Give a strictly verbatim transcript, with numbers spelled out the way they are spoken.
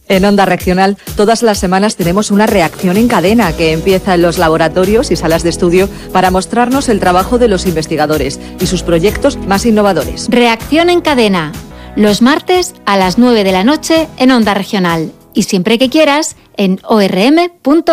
En Onda Regional, todas las semanas tenemos una reacción en cadena que empieza en los laboratorios y salas de estudio para mostrarnos el trabajo de los investigadores y sus proyectos más innovadores. Reacción en cadena, los martes a las nueve de la noche en Onda Regional y siempre que quieras en o r m punto